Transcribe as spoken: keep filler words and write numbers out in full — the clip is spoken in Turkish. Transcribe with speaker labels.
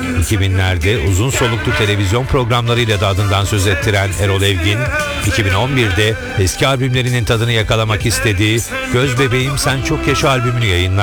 Speaker 1: iki binlerde uzun soluklu televizyon programlarıyla da adından söz ettiren Erol Evgin, iki bin on birde eski albümlerinin tadını yakalamak istediği Göz Bebeğim Sen Çok Yaşa albümünü yayınlar.